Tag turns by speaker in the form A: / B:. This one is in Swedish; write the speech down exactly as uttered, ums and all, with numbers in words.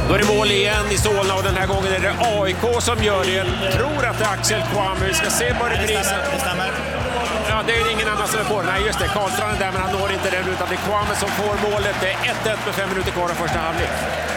A: Då är det mål igen i Solna och den här gången är det A I K som gör det. Jag tror att det är Axel Kwame. Vi ska se på reprisen.
B: Det stämmer.
A: Ja, det är ingen annan som är på. Nej, just det. Karlstrand är där, men han når inte den utan det är Kwame som får målet. Det är ett ett med fem minuter kvar av första halvlek.